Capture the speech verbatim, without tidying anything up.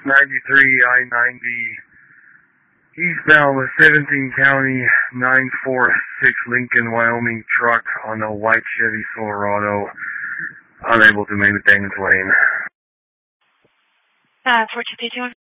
ninety-three I ninety, eastbound with seventeen County, nine four six Lincoln, Wyoming truck on a white Chevy Silverado, unable to maintain its lane. Uh, four two three two one.